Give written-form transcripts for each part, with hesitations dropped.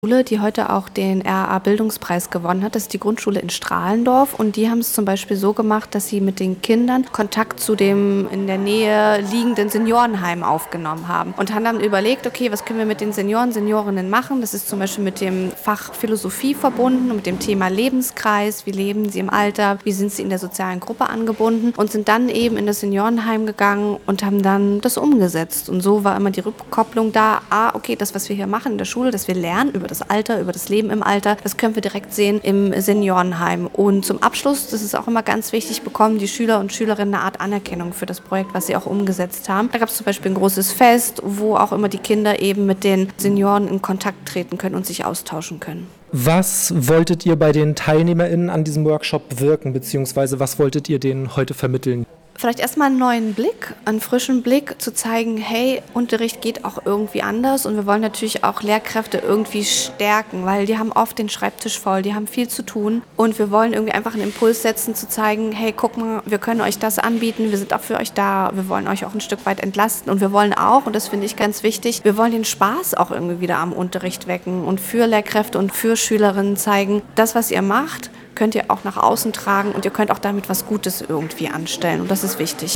Schule, die heute auch den RAA-Bildungspreis gewonnen hat. Das ist die Grundschule in Strahlendorf und die haben es zum Beispiel so gemacht, dass sie mit den Kindern Kontakt zu dem in der Nähe liegenden Seniorenheim aufgenommen haben und haben dann überlegt, okay, was können wir mit den Senioren, Seniorinnen machen? Das ist zum Beispiel mit dem Fach Philosophie verbunden und mit dem Thema Lebenskreis, wie leben sie im Alter, wie sind sie in der sozialen Gruppe angebunden und sind dann eben in das Seniorenheim gegangen und haben dann das umgesetzt. Und so war immer die Rückkopplung da, okay, das, was wir hier machen in der Schule, dass wir lernen über das Alter, über das Leben im Alter, das können wir direkt sehen im Seniorenheim. Und zum Abschluss, das ist auch immer ganz wichtig, bekommen die Schüler und Schülerinnen eine Art Anerkennung für das Projekt, was sie auch umgesetzt haben. Da gab es zum Beispiel ein großes Fest, wo auch immer die Kinder eben mit den Senioren in Kontakt treten können und sich austauschen können. Was wolltet ihr bei den TeilnehmerInnen an diesem Workshop bewirken, beziehungsweise was wolltet ihr denen heute vermitteln? Vielleicht erstmal einen neuen Blick, einen frischen Blick, zu zeigen, hey, Unterricht geht auch irgendwie anders und wir wollen natürlich auch Lehrkräfte irgendwie stärken, weil die haben oft den Schreibtisch voll, die haben viel zu tun und wir wollen irgendwie einfach einen Impuls setzen, zu zeigen, hey, guck mal, wir können euch das anbieten, wir sind auch für euch da, wir wollen euch auch ein Stück weit entlasten und wir wollen auch, und das finde ich ganz wichtig, wir wollen den Spaß auch irgendwie wieder am Unterricht wecken und für Lehrkräfte und für Schülerinnen zeigen, das, was ihr macht, könnt ihr auch nach außen tragen und ihr könnt auch damit was Gutes irgendwie anstellen und das ist wichtig.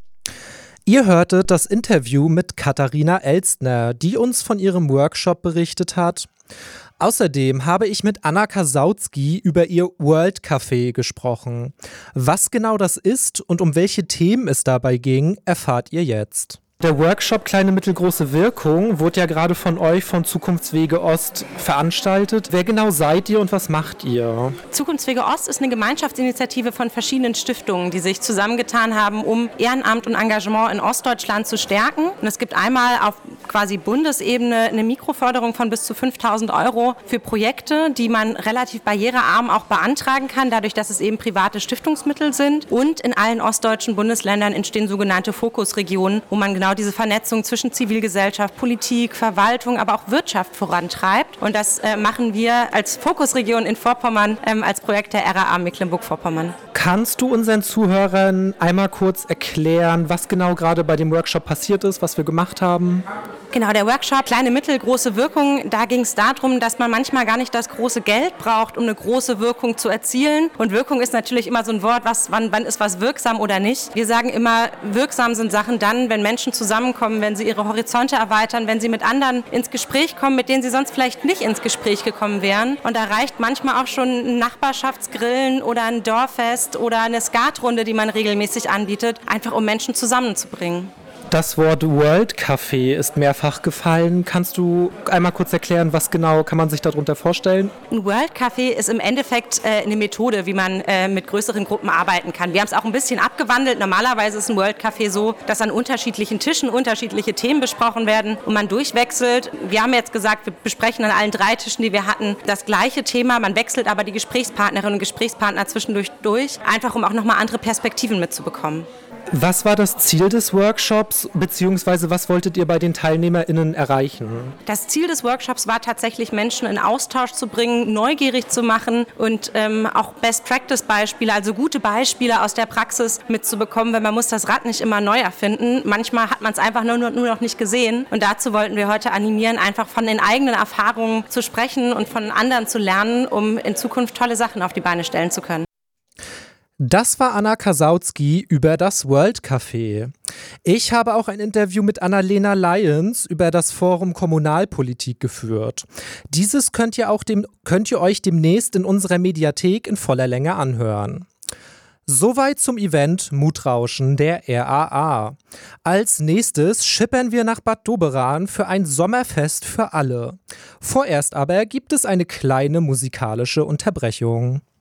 Ihr hörtet das Interview mit Katharina Elstner, die uns von ihrem Workshop berichtet hat. Außerdem habe ich mit Anna Kasautsky über ihr World Café gesprochen. Was genau das ist und um welche Themen es dabei ging, erfahrt ihr jetzt. Der Workshop Kleine, mittelgroße Wirkung wurde ja gerade von euch von Zukunftswege Ost veranstaltet. Wer genau seid ihr und was macht ihr? Zukunftswege Ost ist eine Gemeinschaftsinitiative von verschiedenen Stiftungen, die sich zusammengetan haben, um Ehrenamt und Engagement in Ostdeutschland zu stärken. Und es gibt einmal auf quasi Bundesebene eine Mikroförderung von bis zu 5.000 € für Projekte, die man relativ barrierearm auch beantragen kann, dadurch, dass es eben private Stiftungsmittel sind. Und in allen ostdeutschen Bundesländern entstehen sogenannte Fokusregionen, wo man genau diese Vernetzung zwischen Zivilgesellschaft, Politik, Verwaltung, aber auch Wirtschaft vorantreibt. Und das machen wir als Fokusregion in Vorpommern als Projekt der RAA Mecklenburg-Vorpommern. Kannst du unseren Zuhörern einmal kurz erklären, was genau gerade bei dem Workshop passiert ist, was wir gemacht haben? Genau, der Workshop Kleine, mittelgroße Wirkung, da ging es darum, dass man manchmal gar nicht das große Geld braucht, um eine große Wirkung zu erzielen. Und Wirkung ist natürlich immer so ein Wort, wann ist was wirksam oder nicht. Wir sagen immer, wirksam sind Sachen dann, wenn Menschen zusammenkommen, wenn sie ihre Horizonte erweitern, wenn sie mit anderen ins Gespräch kommen, mit denen sie sonst vielleicht nicht ins Gespräch gekommen wären. Und da reicht manchmal auch schon ein Nachbarschaftsgrillen oder ein Dorffest oder eine Skatrunde, die man regelmäßig anbietet, einfach um Menschen zusammenzubringen. Das Wort World Café ist mehrfach gefallen. Kannst du einmal kurz erklären, was genau kann man sich darunter vorstellen? Ein World Café ist im Endeffekt eine Methode, wie man mit größeren Gruppen arbeiten kann. Wir haben es auch ein bisschen abgewandelt. Normalerweise ist ein World Café so, dass an unterschiedlichen Tischen unterschiedliche Themen besprochen werden und man durchwechselt. Wir haben jetzt gesagt, wir besprechen an allen 3 Tischen, die wir hatten, das gleiche Thema. Man wechselt aber die Gesprächspartnerinnen und Gesprächspartner zwischendurch durch, einfach um auch nochmal andere Perspektiven mitzubekommen. Was war das Ziel des Workshops, beziehungsweise was wolltet ihr bei den TeilnehmerInnen erreichen? Das Ziel des Workshops war tatsächlich, Menschen in Austausch zu bringen, neugierig zu machen und auch Best-Practice-Beispiele, also gute Beispiele aus der Praxis mitzubekommen, weil man muss das Rad nicht immer neu erfinden. Manchmal hat man es einfach nur noch nicht gesehen und dazu wollten wir heute animieren, einfach von den eigenen Erfahrungen zu sprechen und von anderen zu lernen, um in Zukunft tolle Sachen auf die Beine stellen zu können. Das war Anna Kasautsky über das World Café. Ich habe auch ein Interview mit Annalena Lyons über das Forum Kommunalpolitik geführt. Dieses könnt ihr euch demnächst in unserer Mediathek in voller Länge anhören. Soweit zum Event Mutrauschen der RAA. Als nächstes schippern wir nach Bad Doberan für ein Sommerfest für alle. Vorerst aber gibt es eine kleine musikalische Unterbrechung.